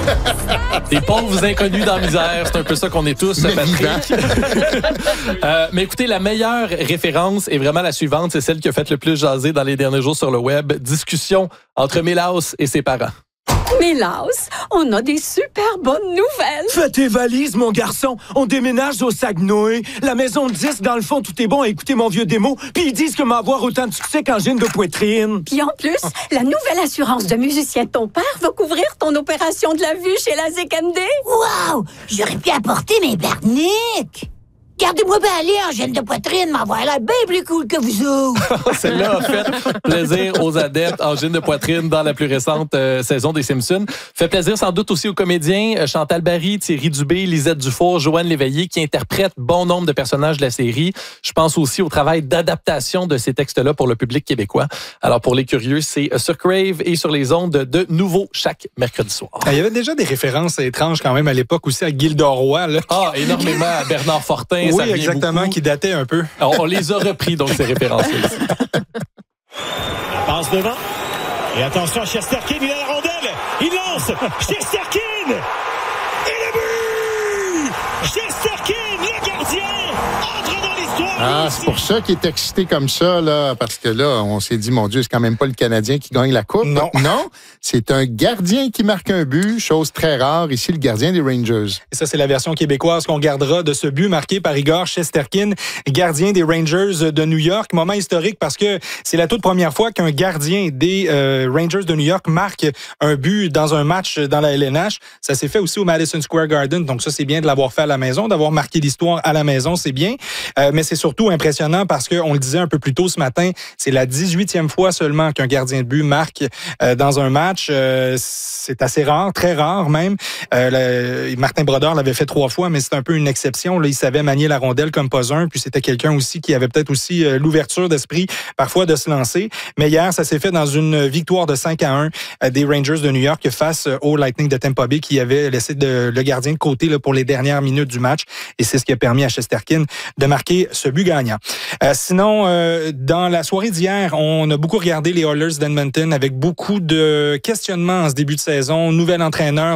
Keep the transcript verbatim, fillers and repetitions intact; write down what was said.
Des pauvres inconnus dans la misère, c'est un peu ça qu'on est tous, mais Patrick. euh, mais écoutez, la meilleure référence est vraiment la suivante, c'est celle qui a fait le plus jaser dans les derniers jours sur le web. Discussion entre Milaus et ses parents. Milaus, on a des super bonnes nouvelles. Fais tes valises, mon garçon. On déménage au Saguenay. La maison de disques, dans le fond, tout est bon à écouter mon vieux démo. Puis ils disent que m'avoir autant de succès qu'angine de poitrine. Puis en plus, la nouvelle assurance de musicien de ton père va couvrir ton opération de la vue chez la Z M D. Wow! J'aurais pu apporter mes barniques. Gardez-moi bien aller, angine de poitrine, m'avoir l'air bien plus cool que vous autres. Celle-là a fait plaisir aux adeptes angine de poitrine dans la plus récente euh, saison des Simpsons. Fait plaisir sans doute aussi aux comédiens euh, Chantal Barry, Thierry Dubé, Lisette Dufour, Joanne Léveillé qui interprètent bon nombre de personnages de la série. Je pense aussi au travail d'adaptation de ces textes-là pour le public québécois. Alors pour les curieux, c'est sur Crave et sur les ondes de nouveau chaque mercredi soir. Il y avait déjà des références étranges quand même à l'époque aussi à Gilda Roy. Là. Ah, énormément à Bernard Fortin. Oui, ça exactement, beaucoup. Qui datait un peu. Alors, on les a repris, donc, ces références-là. Passe devant. Et attention à Shesterkin, il a la rondelle. Il lance. Shesterkin. Et le but! Shesterkin, le gardien, entre dans l'histoire. Ah, c'est pour ça qu'il est excité comme ça, là, parce que là, on s'est dit, mon Dieu, c'est quand même pas le Canadien qui gagne la Coupe. Non. Non, c'est un gardien qui marque un but, chose très rare. Ici, le gardien des Rangers. Et ça, c'est la version québécoise qu'on gardera de ce but marqué par Igor Shesterkin, gardien des Rangers de New York. Moment historique parce que c'est la toute première fois qu'un gardien des euh, Rangers de New York marque un but dans un match dans la L N H. Ça s'est fait aussi au Madison Square Garden. Donc ça, c'est bien de l'avoir fait à la maison, d'avoir marqué l'histoire à la maison, c'est bien. Euh, mais c'est surtout impressionnant parce qu'on le disait un peu plus tôt ce matin, c'est la dix-huitième fois seulement qu'un gardien de but marque euh, dans un match. Euh, c'est assez rare, très rare même. Euh, le, Martin Brodeur l'avait fait trois fois, mais c'est un peu une exception. Là, il savait manier la rondelle comme pas un, puis c'était quelqu'un aussi qui avait peut-être aussi euh, l'ouverture d'esprit parfois de se lancer. Mais hier, ça s'est fait dans une victoire de cinq à un euh, des Rangers de New York face au Lightning de Tampa Bay qui avait laissé de, le gardien de côté là, pour les dernières minutes du match. Et c'est ce qui a permis à Shesterkin de marquer ce but gagnant. Euh, sinon, euh, dans la soirée d'hier, on a beaucoup regardé les Oilers d'Edmonton avec beaucoup de questionnements en ce début de saison. Nouvel entraîneur,